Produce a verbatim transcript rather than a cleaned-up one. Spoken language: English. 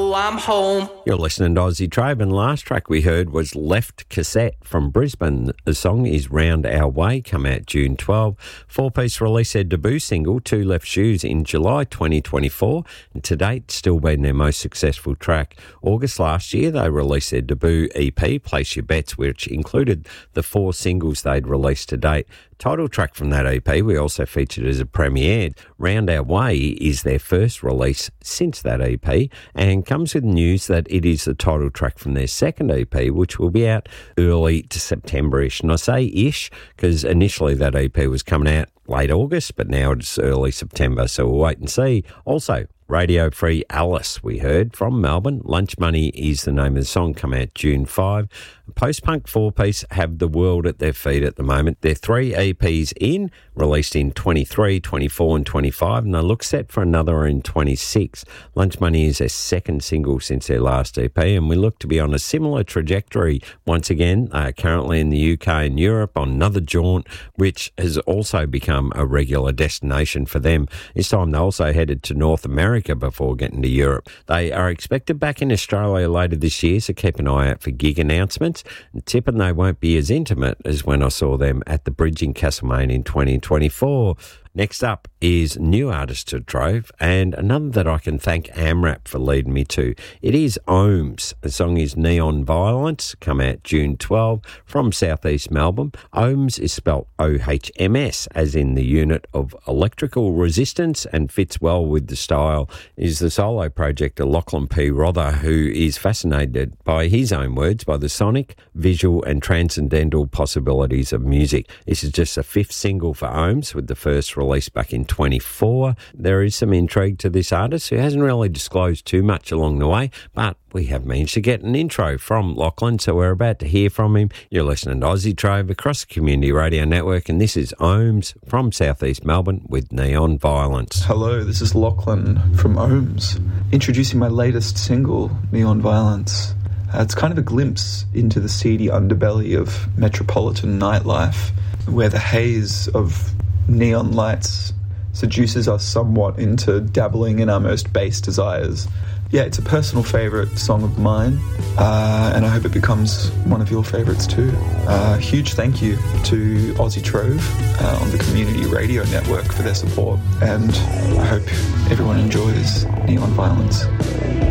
School, I'm home. You're listening to Aussie Trove, and last track we heard was Left Cassette from Brisbane. The song is Round Our Way, come out June twelfth. Four Piece released their debut single, Two Left Shoes, in July twenty twenty-four, and to date still been their most successful track. August last year they released their debut E P, Place Your Bets, which included the four singles they'd released to date. Title track from that E P we also featured as a premiere. Round Our Way is their first release since that E P, and comes with news that it is the title track from their second E P, which will be out early to September-ish. And I say ish because initially that E P was coming out late August, but now it's early September, so we'll wait and see. Also, Radio Free Alice, we heard, from Melbourne. Lunch Money is the name of the song, come out June fifth. Post-punk four-piece have the world at their feet at the moment. They're three E Ps in, released in twenty-three, twenty-four and twenty-five, and they look set for another in twenty-six. Lunch Money is their second single since their last E P, and we look to be on a similar trajectory once again, uh, currently in the U K and Europe on another jaunt, which has also become a regular destination for them. This time they also headed to North America before getting to Europe. They are expected back in Australia later this year, so keep an eye out for gig announcements. And tipping they won't be as intimate as when I saw them at the Bridge in Castlemaine in twenty twenty-four. Next up is new artist to Trove, and another that I can thank AMRAP for leading me to. It is Ohms. The song is Neon Violence, come out June twelfth, from southeast Melbourne. Ohms is spelt O H M S, as in the unit of electrical resistance, and fits well with the style. It is the solo project of Lachlan P. Rother, who is fascinated, by his own words, by the sonic, visual and transcendental possibilities of music. This is just the fifth single for Ohms, with the first released back in twenty-four. There is some intrigue to this artist, who hasn't really disclosed too much along the way, but we have managed to get an intro from Lachlan, so we're about to hear from him. You're listening to Aussie Trove across the Community Radio Network, and this is Ohms from southeast Melbourne with Neon Violence. Hello, this is Lachlan from Ohms, introducing my latest single, Neon Violence. Uh, it's kind of a glimpse into the seedy underbelly of metropolitan nightlife, where the haze of neon lights seduces us somewhat into dabbling in our most base desires. Yeah, it's a personal favourite song of mine, uh, and I hope it becomes one of your favourites too. Uh, huge thank you to Aussie Trove uh, on the Community Radio Network for their support, and I hope everyone enjoys Neon Violence.